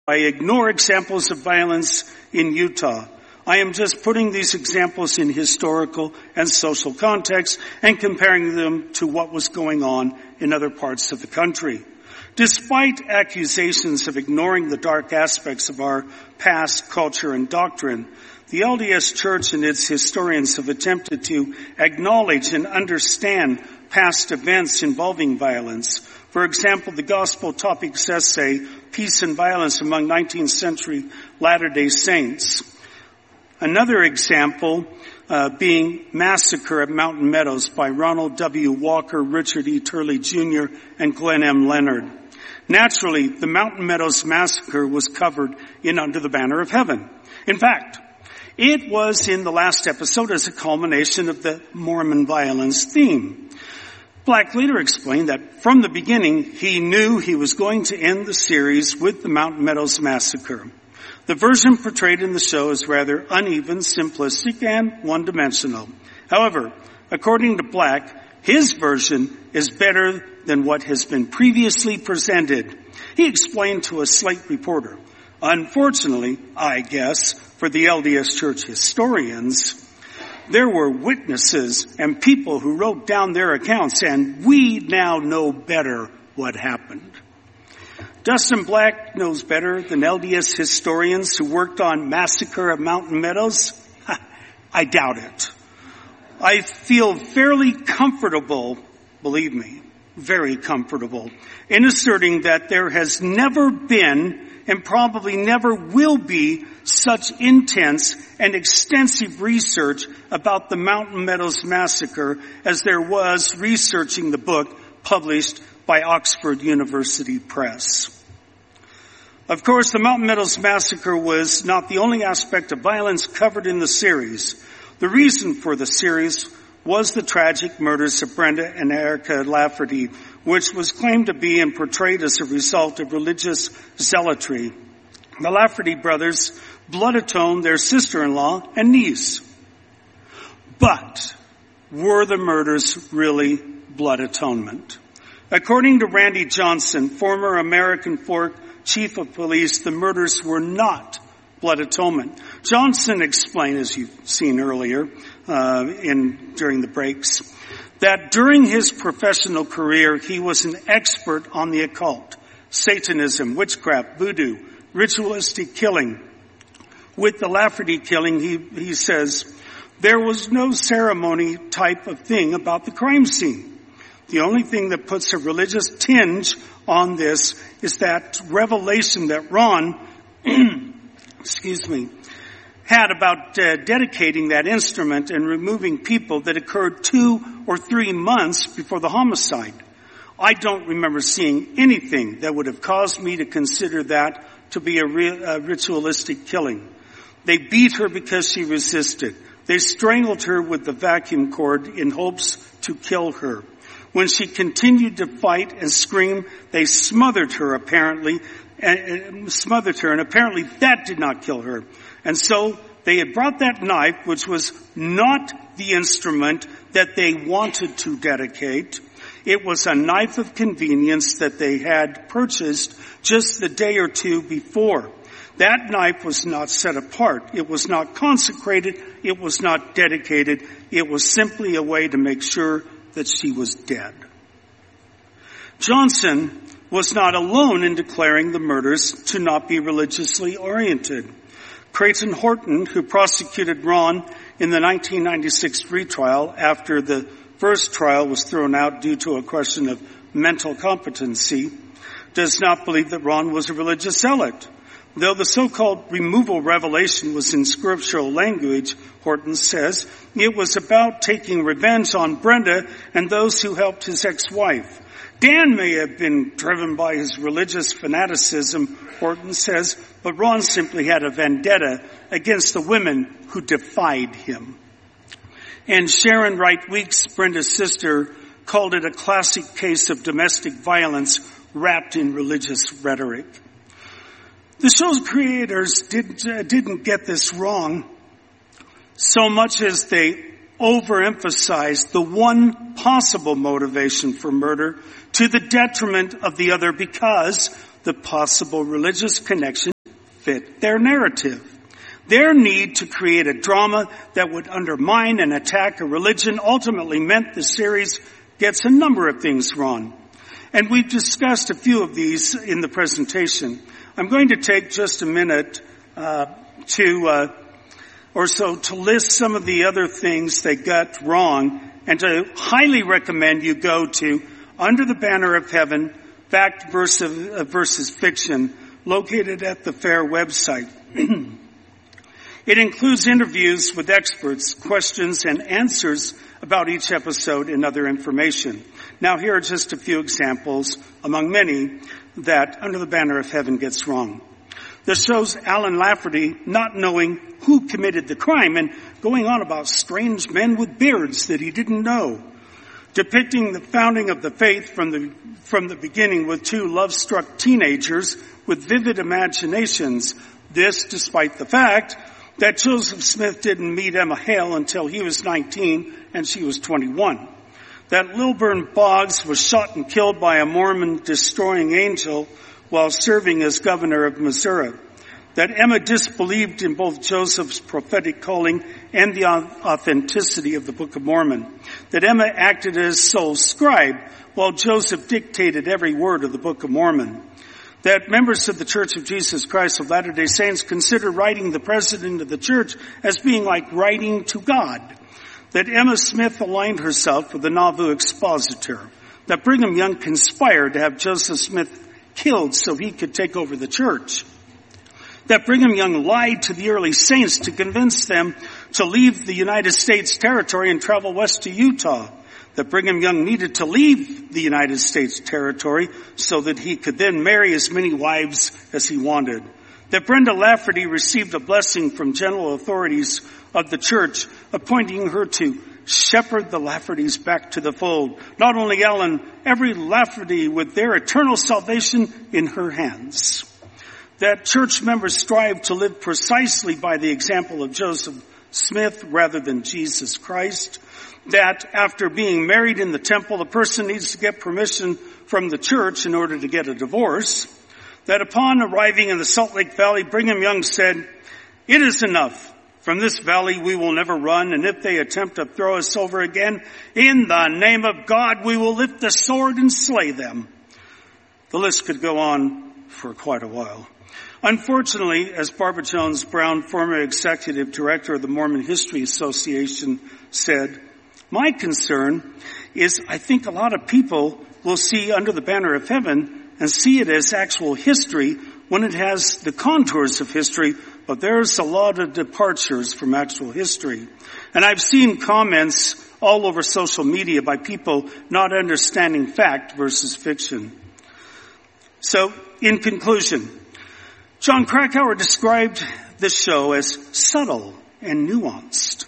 I ignore examples of violence in Utah. I am just putting these examples in historical and social context and comparing them to what was going on in other parts of the country. Despite accusations of ignoring the dark aspects of our past culture and doctrine, the LDS Church and its historians have attempted to acknowledge and understand past events involving violence. For example, the Gospel Topics essay, Peace and Violence Among 19th Century Latter-day Saints. Another example being Massacre at Mountain Meadows by Ronald W. Walker, Richard E. Turley Jr., and Glenn M. Leonard. Naturally, the Mountain Meadows Massacre was covered in Under the Banner of Heaven. In fact, it was in the last episode as a culmination of the Mormon violence theme. Black Leader explained that from the beginning, he knew he was going to end the series with the Mountain Meadows Massacre. The version portrayed in the show is rather uneven, simplistic, and one-dimensional. However, according to Black, his version is better than what has been previously presented. He explained to a Slate reporter, unfortunately, I guess, for the LDS Church historians, there were witnesses and people who wrote down their accounts, and we now know better what happened. Dustin Black knows better than LDS historians who worked on Massacre of Mountain Meadows? I doubt it. I feel fairly comfortable, believe me, very comfortable, in asserting that there has never been and probably never will be such intense and extensive research about the Mountain Meadows Massacre as there was researching the book published by Oxford University Press. Of course, the Mountain Meadows Massacre was not the only aspect of violence covered in the series. The reason for the series was the tragic murders of Brenda and Erica Lafferty, which was claimed to be and portrayed as a result of religious zealotry. The Lafferty brothers blood atoned their sister-in-law and niece. But were the murders really blood atonement? According to Randy Johnson, former American Fork Chief of Police, the murders were not blood atonement. Johnson explained, as you've seen earlier during the breaks, that during his professional career, he was an expert on the occult, Satanism, witchcraft, voodoo, ritualistic killing. With the Lafferty killing, he says, there was no ceremony type of thing about the crime scene. The only thing that puts a religious tinge on this is that revelation that Ron, had about dedicating that instrument and removing people that occurred 2 or 3 months before the homicide. I don't remember seeing anything that would have caused me to consider that to be a ritualistic killing. They beat her because she resisted. They strangled her with the vacuum cord in hopes to kill her. When she continued to fight and scream, they smothered her apparently, and apparently that did not kill her. And so they had brought that knife, which was not the instrument that they wanted to dedicate. It was a knife of convenience that they had purchased just the day or two before. That knife was not set apart. It was not consecrated. It was not dedicated. It was simply a way to make sure that she was dead. Johnson was not alone in declaring the murders to not be religiously oriented. Creighton Horton, who prosecuted Ron in the 1996 retrial after the first trial was thrown out due to a question of mental competency, does not believe that Ron was a religious zealot. Though the so-called removal revelation was in scriptural language, Horton says, it was about taking revenge on Brenda and those who helped his ex-wife. Dan may have been driven by his religious fanaticism, Horton says, but Ron simply had a vendetta against the women who defied him. And Sharon Wright Weeks, Brenda's sister, called it a classic case of domestic violence wrapped in religious rhetoric. The show's creators didn't get this wrong so much as they overemphasized the one possible motivation for murder to the detriment of the other because the possible religious connection fit their narrative. Their need to create a drama that would undermine and attack a religion ultimately meant the series gets a number of things wrong. And we've discussed a few of these in the presentation. I'm going to take just a minute to list some of the other things they got wrong, and to highly recommend you go to Under the Banner of Heaven, Fact versus Fiction, located at the FAIR website. It includes interviews with experts, questions, and answers about each episode and other information. Now, here are just a few examples, among many, that Under the Banner of Heaven gets wrong. This shows Alan Lafferty not knowing who committed the crime and going on about strange men with beards that he didn't know. Depicting the founding of the faith from the beginning with two love-struck teenagers with vivid imaginations. This despite the fact that Joseph Smith didn't meet Emma Hale until he was 19 and she was 21. That Lilburn Boggs was shot and killed by a Mormon destroying angel while serving as governor of Missouri. That Emma disbelieved in both Joseph's prophetic calling and the authenticity of the Book of Mormon. That Emma acted as sole scribe while Joseph dictated every word of the Book of Mormon. That members of the Church of Jesus Christ of Latter-day Saints consider writing the president of the church as being like writing to God. That Emma Smith aligned herself with the Nauvoo expositor. That Brigham Young conspired to have Joseph Smith killed so he could take over the church. That Brigham Young lied to the early saints to convince them to leave the United States territory and travel west to Utah. That Brigham Young needed to leave the United States territory so that he could then marry as many wives as he wanted. That Brenda Lafferty received a blessing from general authorities of the church, appointing her to shepherd the Laffertys back to the fold. Not only Ellen, every Lafferty with their eternal salvation in her hands. That church members strive to live precisely by the example of Joseph Smith rather than Jesus Christ. That after being married in the temple, a person needs to get permission from the church in order to get a divorce. That upon arriving in the Salt Lake Valley, Brigham Young said, "It is enough. From this valley we will never run, and if they attempt to throw us over again, in the name of God we will lift the sword and slay them." The list could go on for quite a while. Unfortunately, as Barbara Jones Brown, former executive director of the Mormon History Association, said, "My concern is I think a lot of people will see Under the Banner of Heaven and see it as actual history when it has the contours of history, but there's a lot of departures from actual history." And I've seen comments all over social media by people not understanding fact versus fiction. So, in conclusion, John Krakauer described the show as subtle and nuanced,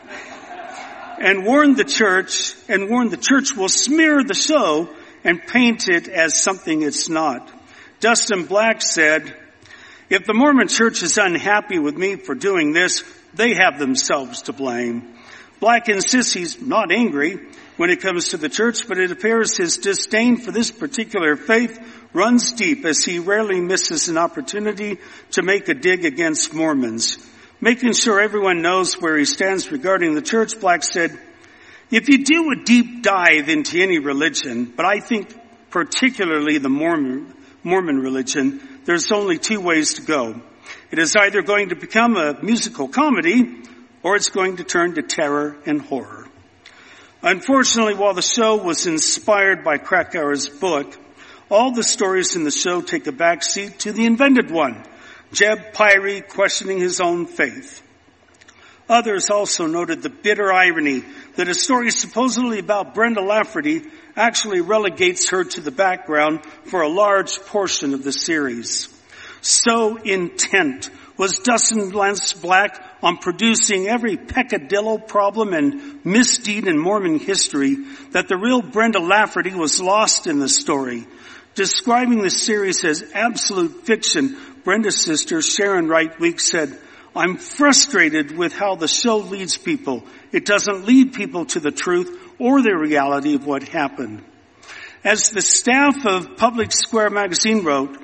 and warned the church will smear the show and paint it as something it's not. Dustin Black said, "If the Mormon church is unhappy with me for doing this, they have themselves to blame." Black insists he's not angry when it comes to the church, but it appears his disdain for this particular faith runs deep, as he rarely misses an opportunity to make a dig against Mormons. Making sure everyone knows where he stands regarding the church, Black said, "If you do a deep dive into any religion, but I think particularly the Mormon religion, there's only two ways to go. It is either going to become a musical comedy, or it's going to turn to terror and horror." Unfortunately, while the show was inspired by Krakauer's book, all the stories in the show take a back seat to the invented one, Jeb Pyrie questioning his own faith. Others also noted the bitter irony that a story supposedly about Brenda Lafferty actually relegates her to the background for a large portion of the series. So intent was Dustin Lance Black on producing every peccadillo, problem, and misdeed in Mormon history that the real Brenda Lafferty was lost in the story. Describing the series as absolute fiction, Brenda's sister, Sharon Wright Weeks, said, "I'm frustrated with how the show leads people. It doesn't lead people to the truth or the reality of what happened." As the staff of Public Square magazine wrote,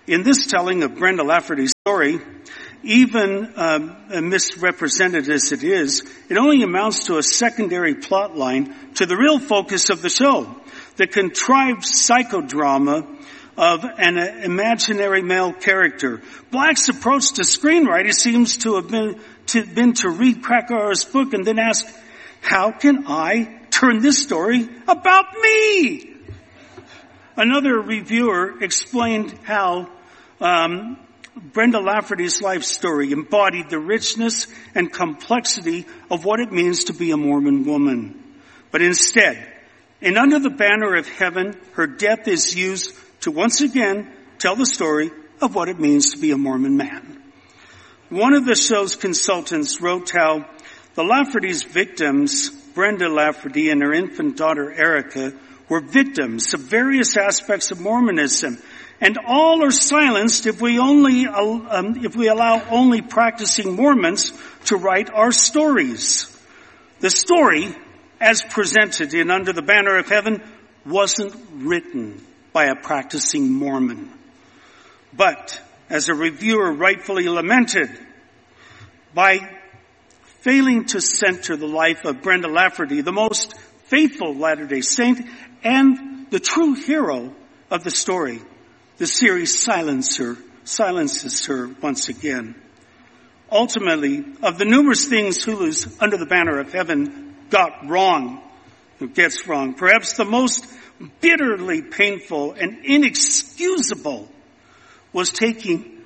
In this telling of Brenda Lafferty's story, even misrepresented as it is, it only amounts to a secondary plot line to the real focus of the show, the contrived psychodrama of an imaginary male character. Black's approach to screenwriting seems to have been to read Krakauer's book and then ask, how can I turn this story about me? Another reviewer explained how Brenda Lafferty's life story embodied the richness and complexity of what it means to be a Mormon woman. But instead, in Under the Banner of Heaven, her death is used to once again tell the story of what it means to be a Mormon man. One of the show's consultants wrote how the Lafferty's victims, Brenda Lafferty and her infant daughter Erica, were victims of various aspects of Mormonism, and all are silenced if we allow only practicing Mormons to write our stories. The story, as presented in Under the Banner of Heaven, wasn't written by a practicing Mormon. But, as a reviewer rightfully lamented, by failing to center the life of Brenda Lafferty, the most faithful Latter-day Saint and the true hero of the story, the series silences her once again. Ultimately, of the numerous things Hulu's Under the Banner of Heaven gets wrong, perhaps the most bitterly painful and inexcusable was taking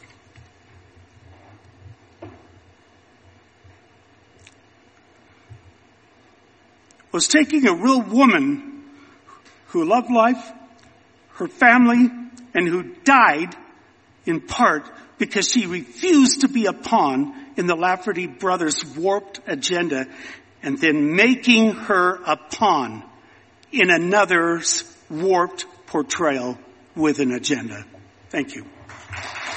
a real woman who loved life, her family, and who died in part because she refused to be a pawn in the Lafferty brothers' warped agenda, and then making her a pawn in another's warped portrayal with an agenda. Thank you.